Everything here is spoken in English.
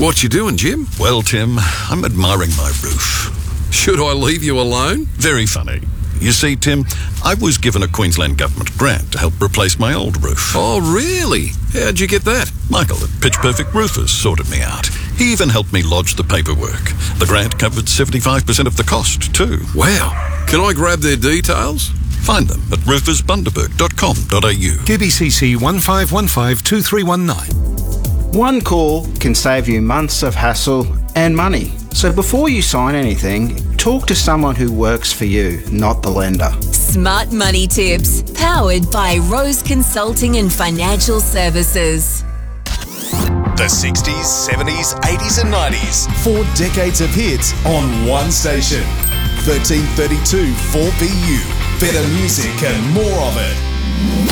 What you doing, Jim? Well, Tim, I'm admiring my roof. Should I leave you alone? Very funny. You see, Tim, I was given a Queensland Government grant to help replace my old roof. Oh, really? How'd you get that? Michael at Pitch Perfect Roofers sorted me out. He even helped me lodge the paperwork. The grant covered 75% of the cost, too. Wow. Can I grab their details? Find them at roofersbundaberg.com.au. QBCC 15152319. One call can save you months of hassle and money. So before you sign anything, talk to someone who works for you, not the lender. Smart Money Tips, powered by Rose Consulting and Financial Services. The 60s, 70s, 80s and 90s. 4 decades of hits on one station. 1332 4BU. Better music and more of it.